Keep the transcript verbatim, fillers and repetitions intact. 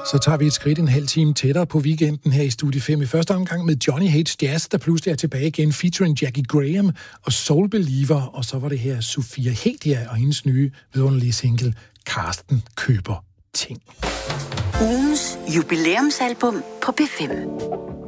Så tager vi et skridt en halv time tættere på weekenden her i Studie fem. I første omgang med Johnny Hates Jazz, der pludselig er tilbage igen, featuring Jackie Graham og Soul Believer. Og så var det her Sofia Hedia og hendes nye vidunderlige single, Karsten køber ting. Ugens jubilæumsalbum på B fem.